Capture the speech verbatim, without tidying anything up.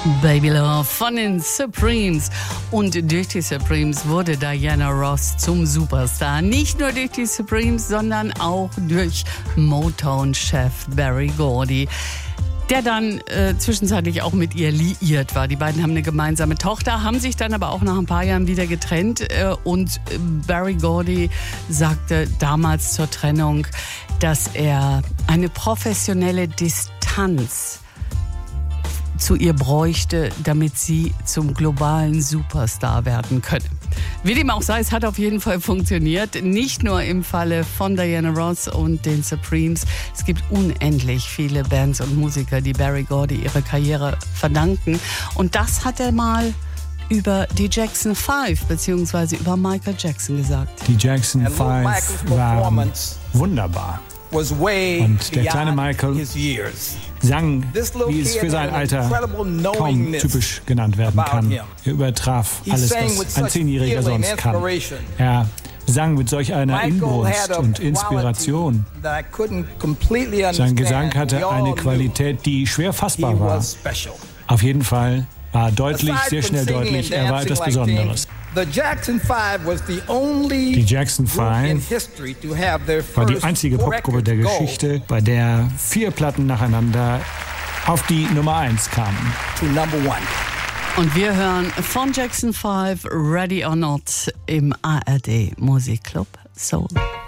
Baby Love von den Supremes. Und durch die Supremes wurde Diana Ross zum Superstar. Nicht nur durch die Supremes, sondern auch durch Motown-Chef Berry Gordy, der dann äh, zwischenzeitlich auch mit ihr liiert war. Die beiden haben eine gemeinsame Tochter, haben sich dann aber auch nach ein paar Jahren wieder getrennt. Äh, und Berry Gordy sagte damals zur Trennung, dass er eine professionelle Distanz zu ihr bräuchte, damit sie zum globalen Superstar werden könne. Wie dem auch sei, es hat auf jeden Fall funktioniert. Nicht nur im Falle von Diana Ross und den Supremes. Es gibt unendlich viele Bands und Musiker, die Berry Gordy ihre Karriere verdanken. Und das hat er mal über die Jackson Five beziehungsweise über Michael Jackson gesagt. Die Jackson Five waren wunderbar. Und der kleine Michael sang, wie es für sein Alter kaum typisch genannt werden kann. Er übertraf alles, was ein Zehnjähriger sonst kann. Er sang mit solch einer Inbrunst und Inspiration. Sein Gesang hatte eine Qualität, die schwer fassbar war. Auf jeden Fall war deutlich, sehr schnell deutlich, er war etwas Besonderes. Die Jackson Five war die einzige Popgruppe der Geschichte, bei der vier Platten nacheinander auf die Nummer eins kamen. Und wir hören von Jackson Five Ready or Not im A R D Musikclub Soul.